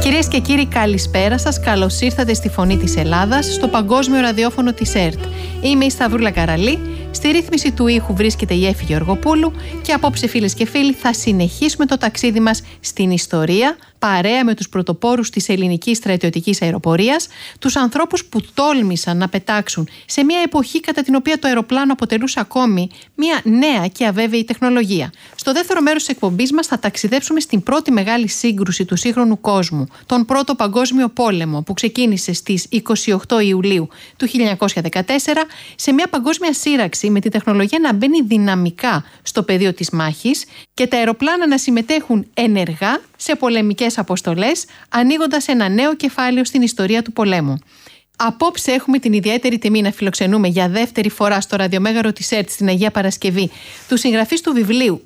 Κυρίες και κύριοι, καλησπέρα σας. Καλώς ήρθατε στη Φωνή της Ελλάδας, στο παγκόσμιο ραδιόφωνο της ΕΡΤ. Είμαι η Σταυρούλα Καραλή. Στη ρύθμιση του ήχου βρίσκεται η Έφη Γεωργοπούλου και απόψε, φίλες και φίλοι, θα συνεχίσουμε το ταξίδι μας στην ιστορία, παρέα με τους πρωτοπόρους της ελληνικής στρατιωτικής αεροπορίας, τους ανθρώπους που τόλμησαν να πετάξουν σε μια εποχή κατά την οποία το αεροπλάνο αποτελούσε ακόμη μια νέα και αβέβαιη τεχνολογία. Στο δεύτερο μέρος της εκπομπής μας θα ταξιδέψουμε στην πρώτη μεγάλη σύγκρουση του σύγχρονου κόσμου, τον Πρώτο Παγκόσμιο Πόλεμο, που ξεκίνησε στις 28 Ιουλίου του 1914, σε μια παγκόσμια σύραξη με τη τεχνολογία να μπαίνει δυναμικά στο πεδίο της μάχης και τα αεροπλάνα να συμμετέχουν ενεργά σε πολεμικές αποστολές, ανοίγοντας ένα νέο κεφάλαιο στην ιστορία του πολέμου. Απόψε έχουμε την ιδιαίτερη τιμή να φιλοξενούμε για δεύτερη φορά στο ραδιομέγαρο της ΕΡΤ στην Αγία Παρασκευή του συγγραφείς του βιβλίου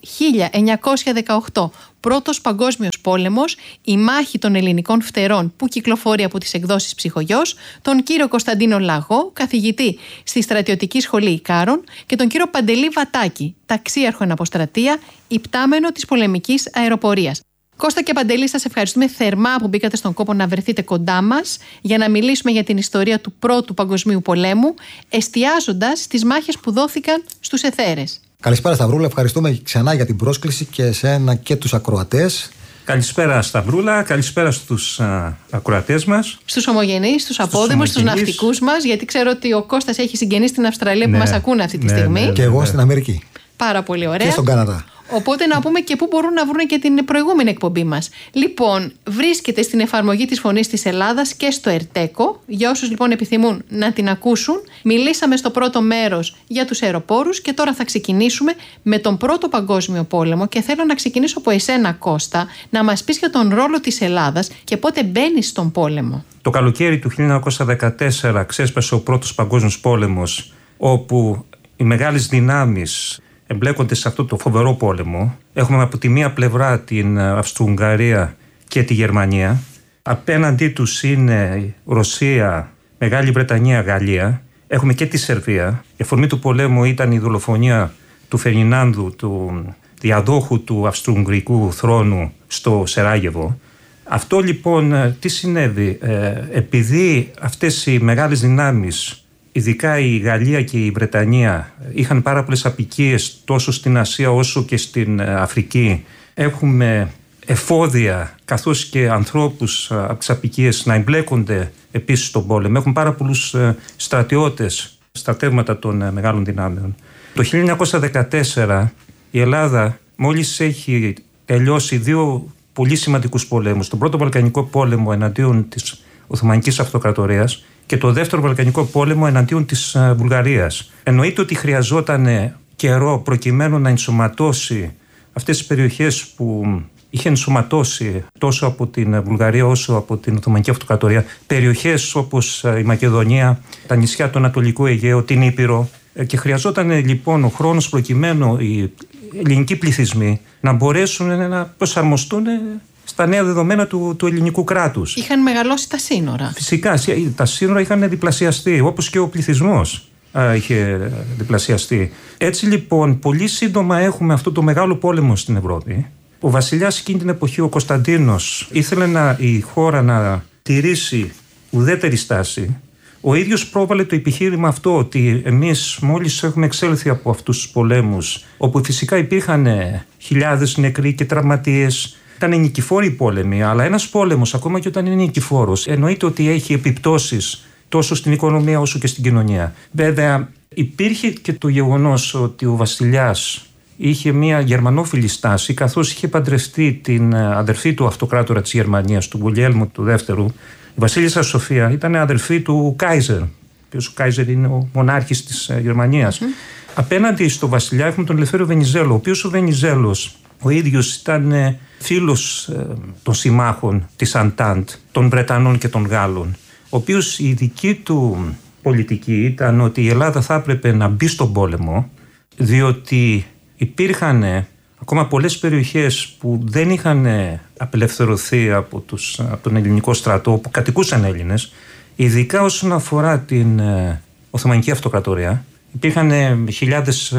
1918 Πρώτος Παγκόσμιος Πόλεμος, η μάχη των ελληνικών φτερών, που κυκλοφορεί από τις εκδόσεις Ψυχογιός, τον κύριο Κωνσταντίνο Λαγό, καθηγητή στη Στρατιωτική Σχολή Ικάρων, και τον κύριο Παντελή Βατάκη, ταξίαρχο εν αποστρατεία, υπτάμενο της πολεμικής αεροπορίας. Κώστα και Παντελή, σας ευχαριστούμε θερμά που μπήκατε στον κόπο να βρεθείτε κοντά μας για να μιλήσουμε για την ιστορία του Πρώτου Παγκοσμίου Πολέμου, εστιάζοντας στις μάχες που δόθηκαν στους εθέρες. Καλησπέρα, Σταυρούλα. Ευχαριστούμε ξανά για την πρόσκληση και εσένα και τους ακροατές. Καλησπέρα, Σταυρούλα. Καλησπέρα στους ακροατές μας. Στους ομογενείς, στους απόδημους, στους ναυτικούς μας, γιατί ξέρω ότι ο Κώστας έχει συγγενείς στην Αυστραλία που μας ακούνε αυτή τη στιγμή. Και εγώ στην Αμερική. Πάρα πολύ ωραία. Και στον Καναδά. Οπότε να πούμε και πού μπορούν να βρουν και την προηγούμενη εκπομπή μας. Λοιπόν, βρίσκεται στην εφαρμογή της Φωνής της Ελλάδας και στο ΕΡΤΕΚΟ. Για όσους λοιπόν επιθυμούν να την ακούσουν, μιλήσαμε στο πρώτο μέρος για τους αεροπόρους και τώρα θα ξεκινήσουμε με τον Πρώτο Παγκόσμιο Πόλεμο και θέλω να ξεκινήσω από εσένα, Κώστα, να μας πεις για τον ρόλο της Ελλάδας και πότε μπαίνεις στον πόλεμο. Το καλοκαίρι του 1914 ξέσπασε ο Πρώτος Παγκόσμιος Πόλεμος, όπου οι μεγάλες δυνάμεις εμπλέκονται σε αυτό το φοβερό πόλεμο. Έχουμε από τη μία πλευρά την Αυστρο-Ουγγαρία και τη Γερμανία. Απέναντί τους είναι η Ρωσία, Μεγάλη Βρετανία, Γαλλία. Έχουμε και τη Σερβία. Η αφορμή του πολέμου ήταν η δολοφονία του Φερνινάνδου, του διαδόχου του Αυστρο-Ουγγρικού θρόνου στο Σεράγεβο. Αυτό λοιπόν τι συνέβη? Επειδή αυτές οι μεγάλες δυνάμεις, ειδικά η Γαλλία και η Βρετανία, είχαν πάρα πολλές αποικίες τόσο στην Ασία όσο και στην Αφρική. Έχουμε εφόδια καθώς και ανθρώπους από τις αποικίες να εμπλέκονται επίσης στον πόλεμο. Έχουν πάρα πολλούς στρατιώτες, στρατεύματα των μεγάλων δυνάμεων. Το 1914 η Ελλάδα μόλις έχει τελειώσει δύο πολύ σημαντικούς πολέμους. Τον Πρώτο Βαλκανικό Πόλεμο εναντίον της Οθωμανικής Αυτοκρατορίας και το Δεύτερο Βαλκανικό Πόλεμο εναντίον της Βουλγαρίας. Εννοείται ότι χρειαζόταν καιρό προκειμένου να ενσωματώσει αυτές τις περιοχές που είχε ενσωματώσει τόσο από την Βουλγαρία όσο από την Οθωμανική Αυτοκρατορία. Περιοχές όπως η Μακεδονία, τα νησιά του Ανατολικού Αιγαίου, την Ήπειρο. Και χρειαζόταν λοιπόν ο χρόνος προκειμένου οι ελληνικοί πληθυσμοί να μπορέσουν να προσαρμοστούν στα νέα δεδομένα του ελληνικού κράτους. Είχαν μεγαλώσει τα σύνορα. Φυσικά, τα σύνορα είχαν διπλασιαστεί, όπως και ο πληθυσμός είχε διπλασιαστεί. Έτσι λοιπόν, πολύ σύντομα έχουμε αυτό το μεγάλο πόλεμο στην Ευρώπη. Ο βασιλιάς εκείνη την εποχή, ο Κωνσταντίνος, ήθελε η χώρα να τηρήσει ουδέτερη στάση. Ο ίδιος πρόβαλε το επιχείρημα αυτό ότι εμείς μόλις έχουμε εξέλθει από αυτούς τους πολέμους, όπου φυσικά υπήρχαν χιλιάδες νεκροί και τραυματίες. Ήταν νικηφόροι οι πόλεμοι, αλλά ένας πόλεμος, ακόμα και όταν είναι νικηφόρος, εννοείται ότι έχει επιπτώσεις τόσο στην οικονομία όσο και στην κοινωνία. Βέβαια, υπήρχε και το γεγονός ότι ο βασιλιάς είχε μια γερμανόφιλη στάση, καθώς είχε παντρευτεί την αδερφή του αυτοκράτορα της Γερμανίας, του Γουλιέλμου του Δεύτερου. Η βασίλισσα Σοφία ήταν αδερφή του Κάιζερ, ο Κάιζερ είναι ο μονάρχης της Γερμανίας. Απέναντι στο βασιλιά έχουμε τον Ελευθέριο Βενιζέλο, ο οποίος ο Βενιζέλος ο ίδιος ήταν φίλος των συμμάχων της Αντάντ, των Βρετανών και των Γάλλων, ο οποίος η δική του πολιτική ήταν ότι η Ελλάδα θα έπρεπε να μπει στον πόλεμο, διότι υπήρχαν ακόμα πολλές περιοχές που δεν είχαν απελευθερωθεί από τον ελληνικό στρατό, που κατοικούσαν Έλληνες, ειδικά όσον αφορά την Οθωμανική Αυτοκρατορία. Υπήρχαν χιλιάδες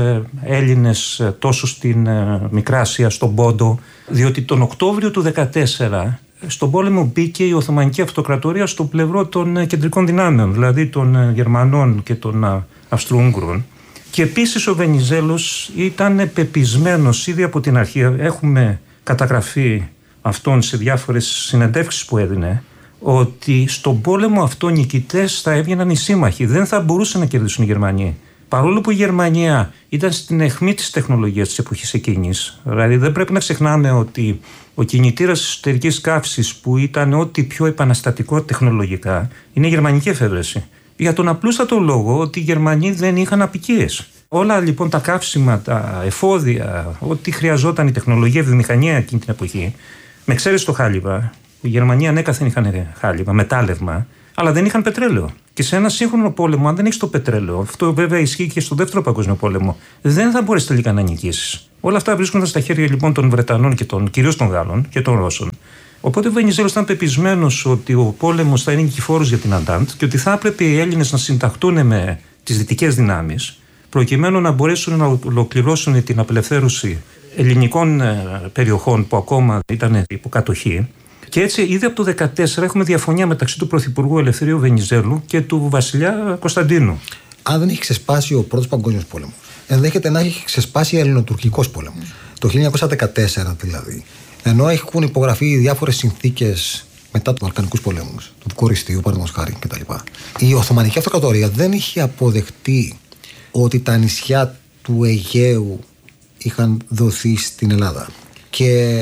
Έλληνες τόσο στην Μικρά Ασία, στον Πόντο, διότι τον Οκτώβριο του 2014 στον πόλεμο μπήκε η Οθωμανική Αυτοκρατορία στο πλευρό των κεντρικών δυνάμεων, δηλαδή των Γερμανών και των Αυστρο-Ούγγρων. Και επίσης ο Βενιζέλος ήταν πεπισμένος ήδη από την αρχή. Έχουμε καταγραφεί αυτόν σε διάφορες συνεντεύξεις που έδινε, ότι στον πόλεμο αυτό νικητές θα έβγαιναν οι σύμμαχοι. Δεν θα μπορούσαν να κερδίσουν οι Γερμανοί. Παρόλο που η Γερμανία ήταν στην αιχμή της τεχνολογίας της εποχής εκείνης, δηλαδή δεν πρέπει να ξεχνάμε ότι ο κινητήρας εσωτερικής καύσης, που ήταν ό,τι πιο επαναστατικό τεχνολογικά, είναι η γερμανική εφεύρεση. Για τον απλούστατο λόγο ότι οι Γερμανοί δεν είχαν αποικίες. Όλα λοιπόν τα καύσιμα, τα εφόδια, ό,τι χρειαζόταν η τεχνολογία, η βιομηχανία εκείνη την εποχή, με εξαίρεση το χάλιβα. Οι Γερμανοί ανέκαθεν είχαν χάλιβα, μετάλλευμα, αλλά δεν είχαν πετρέλαιο. Και σε ένα σύγχρονο πόλεμο, αν δεν έχει το πετρέλαιο, αυτό βέβαια ισχύει και στο Δεύτερο Παγκόσμιο Πόλεμο, δεν θα μπορέσει τελικά να νικήσει. Όλα αυτά βρίσκονταν στα χέρια λοιπόν των Βρετανών και κυρίως των Γάλλων και των Ρώσων. Οπότε ο Βενιζέλος ήταν πεπισμένος ότι ο πόλεμος θα είναι νικηφόρος για την Αντάντ και ότι θα έπρεπε οι Έλληνες να συνταχτούν με τις δυτικές δυνάμεις, προκειμένου να μπορέσουν να ολοκληρώσουν την απελευθέρωση ελληνικών περιοχών που ακόμα ήταν υποκατοχή. Και έτσι, ήδη από το 2014 έχουμε διαφωνία μεταξύ του Πρωθυπουργού Ελευθερίου Βενιζέλου και του βασιλιά Κωνσταντίνου. Αν δεν έχει ξεσπάσει ο Πρώτος Παγκόσμιος Πόλεμος, ενδέχεται να έχει ξεσπάσει Ελληνοτουρκικός πόλεμος. Το 1914 δηλαδή, ενώ έχουν υπογραφεί διάφορες συνθήκες μετά τους Βαλκανικούς πολέμους, του Βουκουρεστίου, παραδείγματος χάρη κτλ., η Οθωμανική Αυτοκρατορία δεν είχε αποδεχτεί ότι τα νησιά του Αιγαίου είχαν δοθεί στην Ελλάδα. Και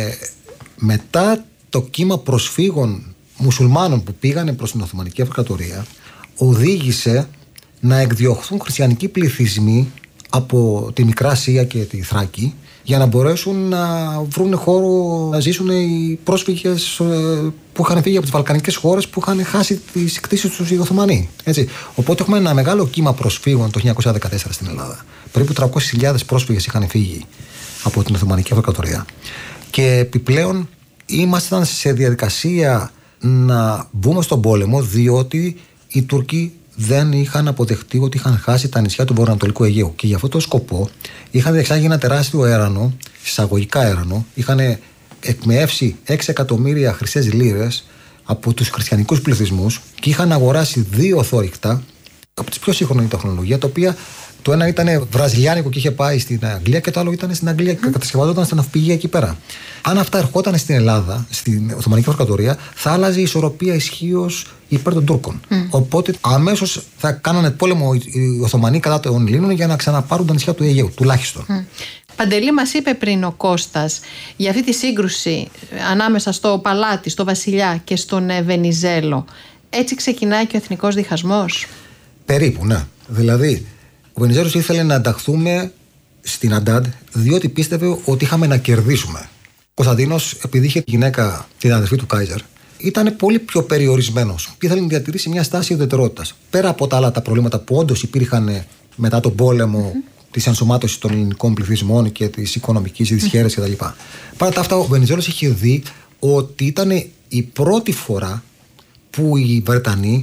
μετά το κύμα προσφύγων μουσουλμάνων που πήγανε προς την Οθωμανική Αυτοκρατορία οδήγησε να εκδιωχθούν χριστιανικοί πληθυσμοί από τη Μικρά Ασία και τη Θράκη, για να μπορέσουν να βρουν χώρο να ζήσουν οι πρόσφυγες που είχαν φύγει από τις βαλκανικές χώρες, που είχαν χάσει τις κτήσεις τους οι Οθωμανοί. Έτσι. Οπότε έχουμε ένα μεγάλο κύμα προσφύγων το 1914 στην Ελλάδα. Περίπου 300.000 πρόσφυγες είχαν φύγει από την Οθωμανική Αυτοκρατορία. Και επιπλέον ήμασταν σε διαδικασία να μπούμε στον πόλεμο, διότι οι Τούρκοι δεν είχαν αποδεχτεί ότι είχαν χάσει τα νησιά του βορειοανατολικού Αιγαίου. Και για αυτό το σκοπό είχαν διεξάγει ένα τεράστιο έρανο, εισαγωγικά έρανο, είχαν εκμεεύσει 6 εκατομμύρια χρυσές λίρες από τους χριστιανικούς πληθυσμούς και είχαν αγοράσει 2 θόρυκτα από τις πιο σύγχρονη τεχνολογία, τα οποία το ένα ήταν βραζιλιάνικο και είχε πάει στην Αγγλία και το άλλο ήταν στην Αγγλία και κατασκευαζόταν στα ναυπηγεία εκεί πέρα. Αν αυτά ερχόταν στην Ελλάδα, στην Οθωμανική Αυτοκρατορία, θα άλλαζε η ισορροπία ισχύως υπέρ των Τούρκων. Οπότε αμέσως θα κάνανε πόλεμο οι Οθωμανοί κατά των Ελλήνων για να ξαναπάρουν τα νησιά του Αιγαίου, τουλάχιστον. Παντελή, μας είπε πριν ο Κώστας για αυτή τη σύγκρουση ανάμεσα στο παλάτι, στο βασιλιά και στον Βενιζέλο. Έτσι ξεκινάει και ο εθνικός διχασμός. Περίπου, ναι. Δηλαδή, ο Βενιζέλος ήθελε να ενταχθούμε στην Αντάντ, διότι πίστευε ότι είχαμε να κερδίσουμε. Ο Κωνσταντίνος, επειδή είχε τη γυναίκα, την αδερφή του Κάιζερ, ήταν πολύ πιο περιορισμένος και ήθελε να διατηρήσει μια στάση ουδετερότητας. Πέρα από τα άλλα τα προβλήματα που όντως υπήρχαν μετά τον πόλεμο, της ενσωμάτωσης των ελληνικών πληθυσμών και της οικονομικής δυσχέρειας κτλ. Παρά τα αυτά, ο Βενιζέλος είχε δει ότι ήταν η πρώτη φορά που οι Βρετανοί,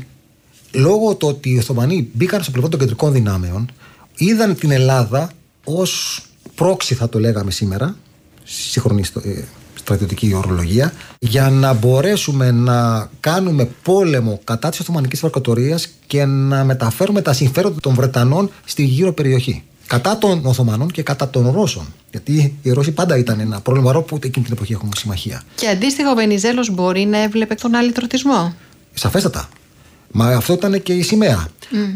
λόγω του ότι οι Οθωμανοί μπήκαν στο πλευρό των κεντρικών δυνάμεων, είδαν την Ελλάδα ως πρόξι, θα το λέγαμε σήμερα, σύγχρονη στρατιωτική ορολογία, για να μπορέσουμε να κάνουμε πόλεμο κατά της Οθωμανικής Αυτοκρατορίας και να μεταφέρουμε τα συμφέροντα των Βρετανών στη γύρω περιοχή. Κατά των Οθωμανών και κατά των Ρώσων. Γιατί οι Ρώσοι πάντα ήταν ένα πρόβλημα, που εκείνη την εποχή έχουμε συμμαχία. Και αντίστοιχα, ο Βενιζέλος μπορεί να έβλεπε τον αλυτρωτισμό. Σαφέστατα. Μα αυτό ήταν και η σημαία.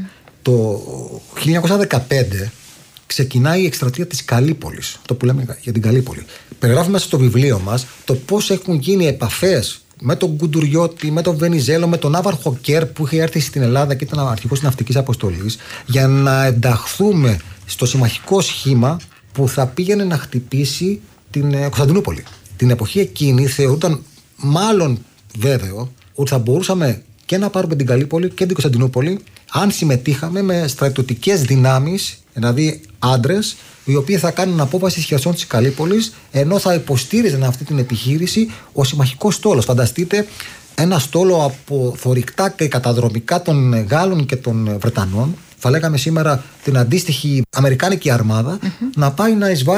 Το 1915 ξεκινάει η εκστρατεία της Καλύπολης. Αυτό που λέμε για την Καλύπολη. Περιγράφουμε μέσα στο βιβλίο μας το πώς έχουν γίνει επαφές με τον Κουντουριώτη, με τον Βενιζέλο, με τον Άβαρχο Κέρ που είχε έρθει στην Ελλάδα και ήταν αρχηγός της ναυτικής αποστολής, για να ενταχθούμε στο συμμαχικό σχήμα που θα πήγαινε να χτυπήσει την Κωνσταντινούπολη. Την εποχή εκείνη θεωρούταν μάλλον βέβαιο ότι θα μπορούσαμε και να πάρουμε την Καλύπολη και την Κωνσταντινούπολη αν συμμετείχαμε με στρατιωτικές δυνάμεις, δηλαδή άντρες, οι οποίοι θα κάνουν απόβαση της χερσών της Καλύπολης, ενώ θα υποστήριζαν αυτή την επιχείρηση ο συμμαχικός στόλος. Φανταστείτε ένα στόλο από θωρηκτά και καταδρομικά των Γάλλων και των Βρετανών, θα λέγαμε σήμερα την αντίστοιχη Αμερικάνικη αρμάδα, να πάει να εισβάλλει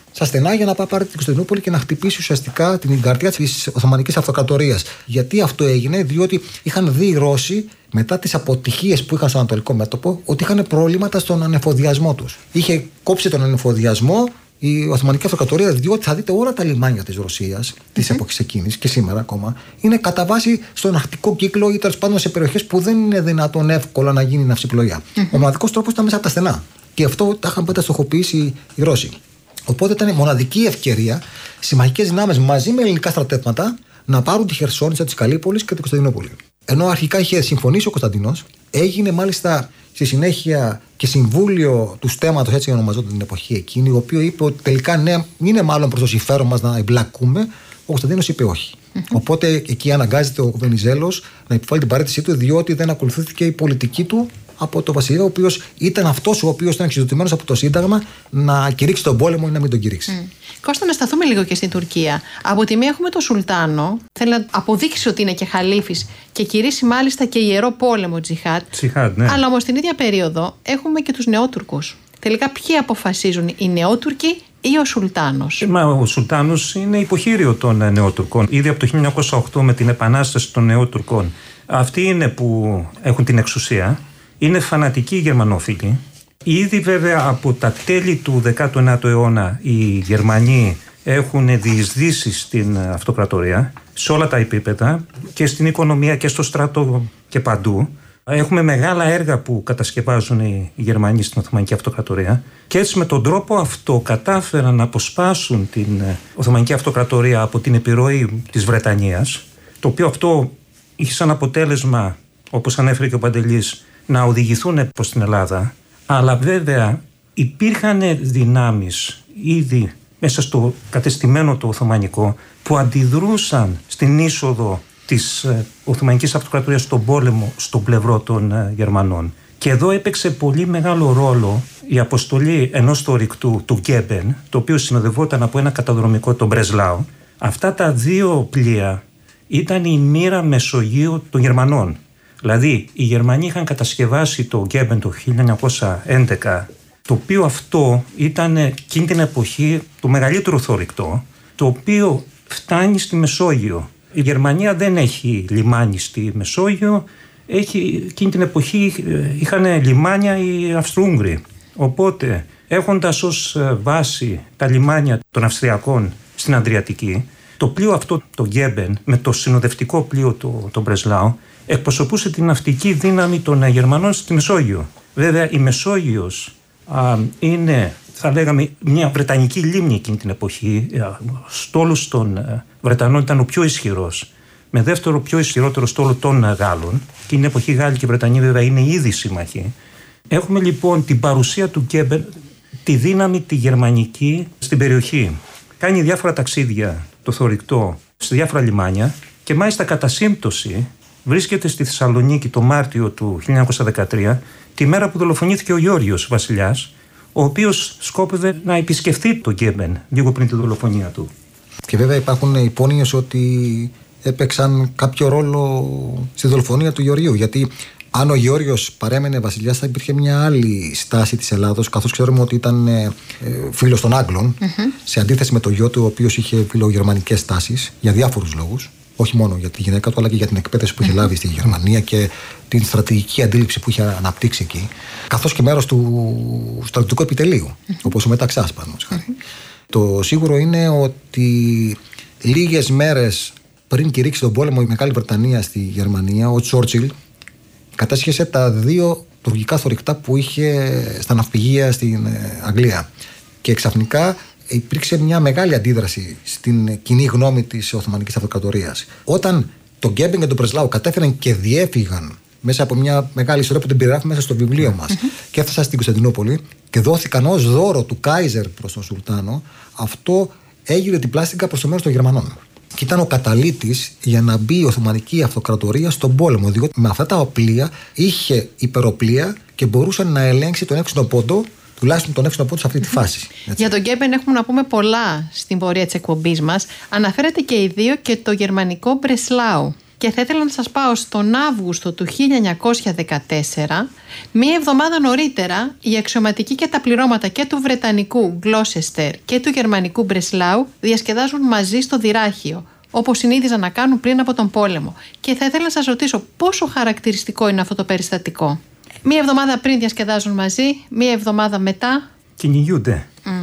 στα στενά για να πάει πάρει την Κωνσταντινούπολη και να χτυπήσει ουσιαστικά την καρδιά της Οθωμανικής Αυτοκρατορίας. Γιατί αυτό έγινε? Διότι είχαν δει οι Ρώσοι, μετά τις αποτυχίες που είχαν στο Ανατολικό μέτωπο, ότι είχαν προβλήματα στον ανεφοδιασμό τους. Είχε κόψει τον ανεφοδιασμό η Οθωμανική Αυτοκρατορία, διότι θα δείτε όλα τα λιμάνια της Ρωσίας, της εποχής εκείνης και σήμερα ακόμα, είναι κατά βάση στον αρκτικό κύκλο ή τέλος πάντων σε περιοχές που δεν είναι δυνατόν εύκολα να γίνει ναυσιπλοεία. Ο μοναδικός τρόπος ήταν μέσα από τα στενά. Και αυτό τα είχαν πάντα στοχοποιήσει οι Ρώσοι. Οπότε ήταν μοναδική ευκαιρία συμμαχικές δυνάμεις μαζί με ελληνικά στρατεύματα να πάρουν τη Χερσόνησο, τη Καλύπολη και την Κωνσταντινούπολη. Ενώ αρχικά είχε συμφωνήσει ο Κωνσταντινός, έγινε μάλιστα στη συνέχεια και συμβούλιο του στέματος, έτσι ονομαζόταν την εποχή εκείνη, ο οποίο είπε ότι τελικά ναι, είναι μάλλον προς το συμφέρον μας να εμπλακούμε. Ο Κωνσταντίνος είπε όχι. Οπότε εκεί αναγκάζεται ο Βενιζέλος να επιβάλλει την παραίτησή του, διότι δεν ακολουθήθηκε η πολιτική του από το βασιλιά, ο οποίος ήταν αυτός ο οποίος ήταν εξειδοτημένος από το Σύνταγμα να κηρύξει τον πόλεμο ή να μην τον κηρύξει. Κώστα, να σταθούμε λίγο και στην Τουρκία. Από τη μία έχουμε τον Σουλτάνο, θέλει να αποδείξει ότι είναι και χαλίφης και κηρύσει μάλιστα και ιερό πόλεμο τζιχάτ. Ναι. Αλλά όμως την ίδια περίοδο έχουμε και τους νεότουρκους. Τελικά ποιοι αποφασίζουν, οι νεότουρκοι ή ο Σουλτάνος? Ο Σουλτάνος είναι υποχείριο των νεότουρκων. Ήδη από το 1908 με την επανάσταση των νεότουρκων. Αυτοί είναι που έχουν την εξουσία. Είναι φανατικοί γερμανόφιλοι. Ήδη βέβαια από τα τέλη του 19ου αιώνα οι Γερμανοί έχουν διεισδύσει στην αυτοκρατορία σε όλα τα επίπεδα και στην οικονομία και στο στρατό και παντού. Έχουμε μεγάλα έργα που κατασκευάζουν οι Γερμανοί στην Οθωμανική Αυτοκρατορία και έτσι με τον τρόπο αυτό κατάφεραν να αποσπάσουν την Οθωμανική Αυτοκρατορία από την επιρροή της Βρετανίας, το οποίο αυτό είχε σαν αποτέλεσμα, όπως ανέφερε και ο Παντελής, να οδηγηθούν προς την Ελλάδα. Αλλά βέβαια υπήρχαν δυνάμεις ήδη μέσα στο κατεστημένο το Οθωμανικό που αντιδρούσαν στην είσοδο της Οθωμανικής Αυτοκρατορίας στον πόλεμο στον πλευρό των Γερμανών. Και εδώ έπαιξε πολύ μεγάλο ρόλο η αποστολή ενός θωρηκτού του Γκέμπεν, το οποίο συνοδευόταν από ένα καταδρομικό, τον Μπρεσλάου. Αυτά τα δύο πλοία ήταν η μοίρα Μεσογείου των Γερμανών. Δηλαδή, οι Γερμανοί είχαν κατασκευάσει το Γκέμπεν το 1911, το οποίο αυτό ήταν εκείνη την εποχή το μεγαλύτερο θωρηκτό, το οποίο φτάνει στη Μεσόγειο. Η Γερμανία δεν έχει λιμάνι στη Μεσόγειο, εκείνη την εποχή είχαν λιμάνια οι Αυστρο-Ούγγροι. Οπότε, έχοντας ως βάση τα λιμάνια των Αυστριακών στην Αδριατική, το πλοίο αυτό, το Γκέμπεν, με το συνοδευτικό πλοίο, το Μπρεσλάου, εκπροσωπούσε την ναυτική δύναμη των Γερμανών στη Μεσόγειο. Βέβαια, η Μεσόγειος είναι, θα λέγαμε, μια βρετανική λίμνη εκείνη την εποχή. Ο στόλος των Βρετανών ήταν ο πιο ισχυρός, με δεύτερο πιο ισχυρότερο στόλο των Γάλλων. Και την εποχή Γάλλοι και Βρετανοί βέβαια είναι ήδη σύμμαχοι. Έχουμε λοιπόν την παρουσία του Γκέμπεν, τη δύναμη τη γερμανική στην περιοχή. Κάνει διάφορα ταξίδια το θωρηκτό σε διάφορα λιμάνια και μάλιστα κατά σύμπτωση βρίσκεται στη Θεσσαλονίκη το Μάρτιο του 1913, τη μέρα που δολοφονήθηκε ο Γεώργιος βασιλιάς, ο οποίος σκόπευε να επισκεφθεί το Γκέμπεν λίγο πριν τη δολοφονία του. Και βέβαια υπάρχουν υπόνοιες ότι έπαιξαν κάποιο ρόλο στη δολοφονία του Γεωργίου, γιατί αν ο Γεώργιος παρέμενε βασιλιάς θα υπήρχε μια άλλη στάση της Ελλάδος, καθώς ξέρουμε ότι ήταν φίλος των Άγγλων, σε αντίθεση με το γιο του, ο οποίος είχε φιλογερμανικές τάσεις για διάφορους λόγους. Όχι μόνο για τη γυναίκα του, αλλά και για την εκπαίδευση που είχε λάβει στη Γερμανία και την στρατηγική αντίληψη που είχε αναπτύξει εκεί, καθώς και μέρος του στρατιωτικού επιτελείου, όπως ο Μεταξάς, παραδείγματος χάρη. Το σίγουρο είναι ότι λίγες μέρες πριν κηρύξει τον πόλεμο η Μεγάλη Βρετανία στη Γερμανία, ο Τσόρτσιλ κατάσχεσε τα δύο τουρκικά θωρηκτά που είχε στα ναυπηγεία στην Αγγλία. Και ξαφνικά υπήρξε μια μεγάλη αντίδραση στην κοινή γνώμη της Οθωμανικής Αυτοκρατορίας. Όταν τον Γκέμπεν και τον Μπρεσλάου κατέφεραν και διέφυγαν μέσα από μια μεγάλη ιστορία που την περιγράφει μέσα στο βιβλίο μας και έφτασαν στην Κωνσταντινούπολη και δόθηκαν ως δώρο του Κάιζερ προς τον Σουλτάνο, αυτό έγινε την πλάστικα προς το μέρος των Γερμανών. Και ήταν ο καταλύτης για να μπει η Οθωμανική Αυτοκρατορία στον πόλεμο, διότι με αυτά τα οπλία είχε υπεροπλία και μπορούσε να ελέγξει τον έξινο πόντο, τουλάχιστον τον έξινο πόντο σε αυτή τη φάση. Έτσι. Για τον Γκέμπεν έχουμε να πούμε πολλά στην πορεία της εκπομπής μας. Αναφέρεται και οι δύο και το γερμανικό Μπρεσλάου. Και θα ήθελα να σας πάω στον Αύγουστο του 1914, μία εβδομάδα νωρίτερα, οι αξιωματικοί και τα πληρώματα και του Βρετανικού Γκλόσεστερ και του Γερμανικού Μπρεσλάου διασκεδάζουν μαζί στο Δυράχιο, όπως συνήθιζαν να κάνουν πριν από τον πόλεμο. Και θα ήθελα να σας ρωτήσω πόσο χαρακτηριστικό είναι αυτό το περιστατικό. Μία εβδομάδα πριν διασκεδάζουν μαζί, μία εβδομάδα μετά κυνηγούνται.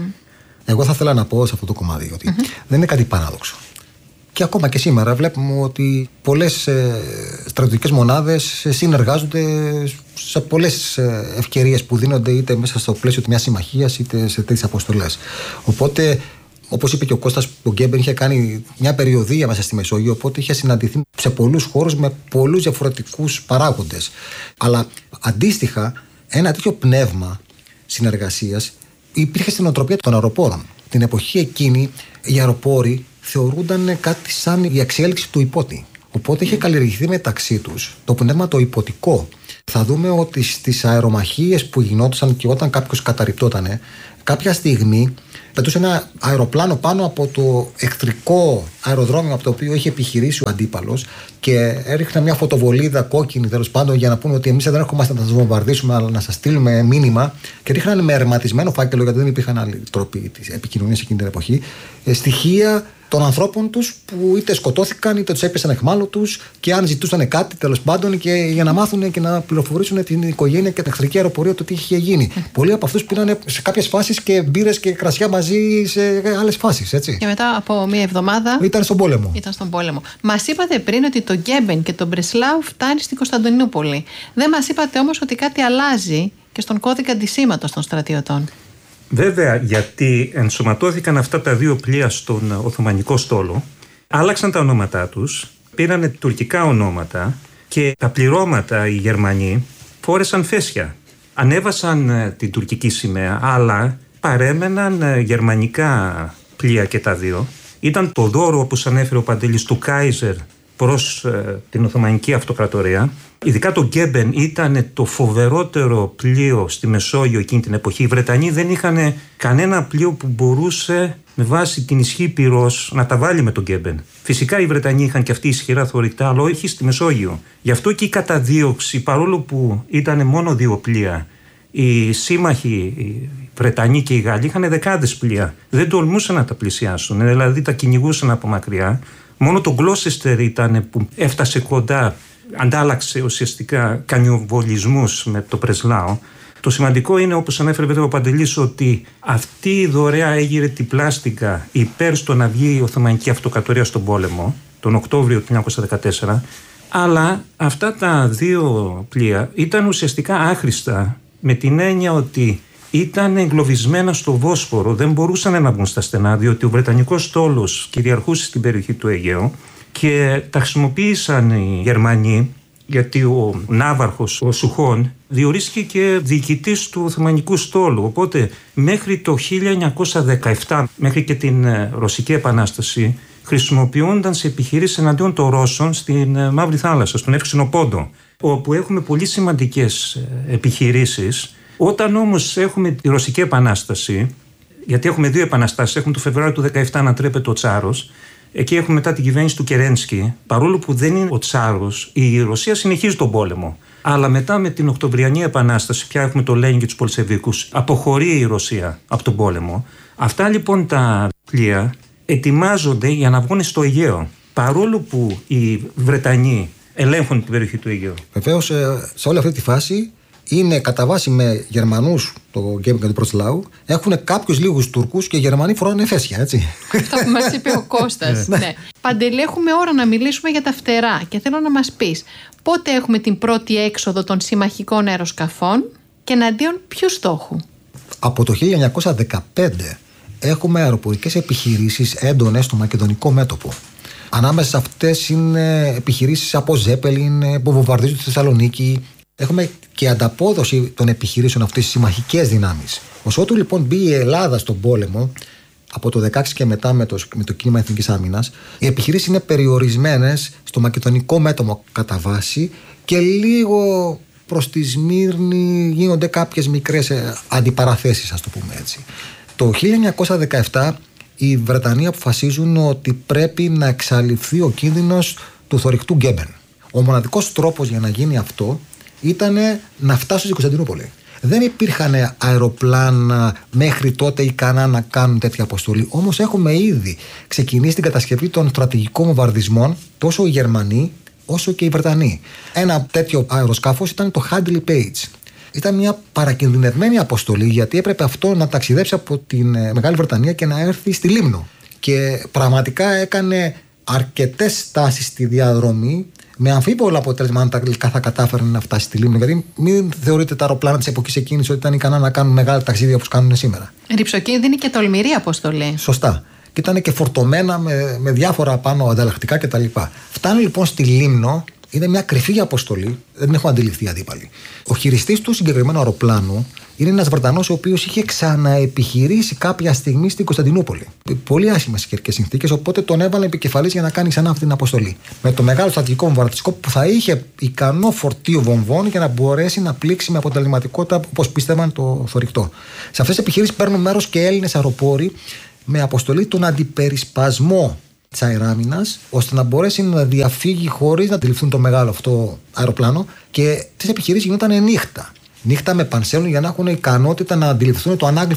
Εγώ θα ήθελα να πω σε αυτό το κομμάτι ότι δεν είναι κάτι παράδοξο. Και ακόμα και σήμερα βλέπουμε ότι πολλές στρατιωτικές μονάδες συνεργάζονται σε πολλές ευκαιρίες που δίνονται, είτε μέσα στο πλαίσιο μιας συμμαχίας είτε σε τέτοιες αποστολές. Οπότε, όπως είπε και ο Κώστας, ο Γκέμπεν είχε κάνει μια περιοδεία μέσα στη Μεσόγειο, οπότε είχε συναντηθεί σε πολλούς χώρους με πολλούς διαφορετικούς παράγοντες. Αλλά αντίστοιχα, ένα τέτοιο πνεύμα συνεργασίας υπήρχε στην οτροπία των αεροπόρων. Την εποχή εκείνη, οι αεροπόροι θεωρούνταν κάτι σαν η εξέλιξη του υπότη. Οπότε είχε καλλιεργηθεί μεταξύ τους το πνεύμα το υποτικό. Θα δούμε ότι στις αερομαχίες που γινόντουσαν και όταν κάποιος καταρριπτότανε, κάποια στιγμή πετούσε ένα αεροπλάνο πάνω από το εχθρικό αεροδρόμιο από το οποίο είχε επιχειρήσει ο αντίπαλος και έριχνε μια φωτοβολίδα κόκκινη, τέλος πάντων, για να πούμε ότι εμείς δεν έρχομαστε να σας βομβαρδίσουμε, αλλά να σας στείλουμε μήνυμα. Και ρίχνανε με ερματισμένο φάκελο, γιατί δεν υπήρχαν άλλοι τρόποι της επικοινωνίας εκείνη την εποχή, στοιχεία των ανθρώπων τους που είτε σκοτώθηκαν είτε τους έπιασαν εχμάλωτους, και αν ζητούσαν κάτι, τέλος πάντων, και για να μάθουν και να πληροφορήσουν την οικογένεια και την εχθρική αεροπορία το τι είχε γίνει. Πολλοί από αυτούς πήραν σε κάποιες φάσεις και μπύρες και κρασιά μαζί σε άλλες φάσεις, έτσι. Και μετά από μία εβδομάδα ήταν στον πόλεμο. Μας είπατε πριν ότι το Γκέμπεν και το Μπρεσλάου φτάνει στην Κωνσταντινούπολη. Δεν μας είπατε όμως ότι κάτι αλλάζει και στον κώδικα αντισήματος των στρατιωτών. Βέβαια, γιατί ενσωματώθηκαν αυτά τα δύο πλοία στον Οθωμανικό στόλο, άλλαξαν τα ονόματά τους, πήραν τουρκικά ονόματα και τα πληρώματα οι Γερμανοί φόρεσαν φέσια. Ανέβασαν την τουρκική σημαία, αλλά παρέμεναν γερμανικά πλοία και τα δύο. Ήταν το δώρο, όπως ανέφερε ο Παντελής, του Κάιζερ προς την Οθωμανική Αυτοκρατορία. Ειδικά το Γκέμπεν ήταν το φοβερότερο πλοίο στη Μεσόγειο εκείνη την εποχή. Οι Βρετανοί δεν είχαν κανένα πλοίο που μπορούσε με βάση την ισχύ πυρός να τα βάλει με τον Γκέμπεν. Φυσικά οι Βρετανοί είχαν και αυτοί ισχυρά θωρηκτά, αλλά όχι στη Μεσόγειο. Γι' αυτό και η καταδίωξη, παρόλο που ήταν μόνο δύο πλοία, οι σύμμαχοι, οι Βρετανοί και οι Γάλλοι είχαν δεκάδες πλοία. Δεν τολμούσαν να τα πλησιάσουν, δηλαδή τα κυνηγούσαν από μακριά. Μόνο το Γκλόσεστερ ήταν που έφτασε κοντά, αντάλλαξε ουσιαστικά κανιοβολισμούς με το Μπρεσλάου. Το σημαντικό είναι, όπως ανέφερε βέβαια ο Παντελής, ότι αυτή η δωρεά έγειρε την πλάστικα υπέρ στο να βγει η Οθωμανική Αυτοκρατορία στον πόλεμο, τον Οκτώβριο του 1914, αλλά αυτά τα δύο πλοία ήταν ουσιαστικά άχρηστα, με την έννοια ότι ήταν εγκλωβισμένα στο Βόσπορο, δεν μπορούσαν να βγουν στα στενά, διότι ο Βρετανικός στόλος κυριαρχούσε στην περιοχή του Αιγαίου και τα χρησιμοποίησαν οι Γερμανοί, γιατί ο ναύαρχος, ο Σουχών, διορίστηκε και διοικητής του Οθωμανικού στόλου. Οπότε μέχρι το 1917, μέχρι και την Ρωσική Επανάσταση, χρησιμοποιούνταν σε επιχειρήσεις εναντίον των Ρώσων στην Μαύρη Θάλασσα, στον Εύξηνο Πόντο, όπου έχουμε πολύ σημαντικές επιχειρήσεις. Όταν όμως έχουμε τη Ρωσική Επανάσταση, γιατί έχουμε δύο επαναστάσεις, έχουμε το Φεβρουάριο του 17 να τρέπεται ο Τσάρος, εκεί έχουμε μετά την κυβέρνηση του Κερένσκι, παρόλο που δεν είναι ο Τσάρος, η Ρωσία συνεχίζει τον πόλεμο. Αλλά μετά με την Οκτωβριανή Επανάσταση, πια έχουμε το Λένιν και τους Πολσεβίκους, αποχωρεί η Ρωσία από τον πόλεμο. Αυτά λοιπόν τα πλοία ετοιμάζονται για να βγουν στο Αιγαίο, παρόλο που οι Βρετανοί ελέγχουν την περιοχή του Αιγαίου. Βεβαίως, σε όλη αυτή τη φάση είναι κατά βάση με Γερμανούς, το Γκέμπεν και το Μπρεσλάου, έχουν κάποιους λίγους Τούρκους και οι Γερμανοί φοράνε φέσια, έτσι. Αυτό που μας είπε ο Κώστας. Ναι. Παντελή, έχουμε ώρα να μιλήσουμε για τα φτερά και θέλω να μας πεις πότε έχουμε την πρώτη έξοδο των συμμαχικών αεροσκαφών και εναντίον ποιου στόχου. Από το 1915 έχουμε αεροπορικές επιχειρήσεις έντονες στο μακεδονικό μέτωπο. Ανάμεσα σε αυτές είναι επιχειρήσεις από Ζέπελιν που βομβαρδίζουν τη Θεσσαλονίκη. Έχουμε και ανταπόδοση των επιχειρήσεων αυτές στις συμμαχικές δυνάμεις. Ωσότου λοιπόν μπει η Ελλάδα στον πόλεμο, από το 16 και μετά με το κίνημα Εθνικής Άμυνας, οι επιχειρήσεις είναι περιορισμένες στο μακεδονικό μέτωπο κατά βάση και λίγο προς τη Σμύρνη γίνονται κάποιες μικρές αντιπαραθέσεις, ας το πούμε έτσι. Το 1917 οι Βρετανοί αποφασίζουν ότι πρέπει να εξαλειφθεί ο κίνδυνος του θωρηκτού Γκέμπεν. Ο μοναδικός τρόπος για να γίνει αυτό ήταν να φτάσουν στην Κωνσταντινούπολη. Δεν υπήρχαν αεροπλάνα μέχρι τότε ικανά να κάνουν τέτοια αποστολή. Όμως έχουμε ήδη ξεκινήσει την κατασκευή των στρατηγικών βομβαρδισμών, τόσο οι Γερμανοί όσο και οι Βρετανοί. Ένα τέτοιο αεροσκάφος ήταν το Hadley Page. Ήταν μια παρακινδυνευμένη αποστολή, γιατί έπρεπε αυτό να ταξιδέψει από την Μεγάλη Βρετανία και να έρθει στη Λίμνο. Και πραγματικά έκανε αρκετές στάσεις στη διαδρομή, με αμφίβολο αποτέλεσμα αν τα αγγλικά θα κατάφεραν να φτάσει στη Λίμνο. Γιατί μην θεωρείτε τα αεροπλάνα της εποχής εκείνης ότι ήταν ικανά να κάνουν μεγάλα ταξίδια όπως κάνουν σήμερα. Ρυψοκίνδυνη και τολμηρή αποστολή. Σωστά. Και ήταν και φορτωμένα με διάφορα πάνω ανταλλακτικά κτλ. Φτάνει λοιπόν στη Λίμνο. Είναι μια κρυφή αποστολή, δεν την έχουν αντιληφθεί οι αντίπαλοι. Ο χειριστής του συγκεκριμένου αεροπλάνου είναι ένας Βρετανός, ο οποίος είχε ξαναεπιχειρήσει κάποια στιγμή στην Κωνσταντινούπολη. Πολύ άσχημες καιρικές συνθήκες, οπότε τον έβαλαν επικεφαλής για να κάνει ξανά αυτή την αποστολή. Με το μεγάλο στρατηγικό βομβαρδιστικό που θα είχε ικανό φορτίο βομβών για να μπορέσει να πλήξει με αποτελεσματικότητα, όπως πίστευαν, το θωρηκτό. Σε αυτές τις επιχειρήσεις παίρνουν μέρος και Έλληνες αεροπόροι με αποστολή τον αντιπερισπασμό της αεράμινας, ώστε να μπορέσει να διαφύγει χωρίς να αντιληφθούν το μεγάλο αυτό αεροπλάνο. Και τις επιχειρήσεις γινόταν νύχτα. Νύχτα με πανσέλινο για να έχουν ικανότητα να αντιληφθούν το ανάγλυφο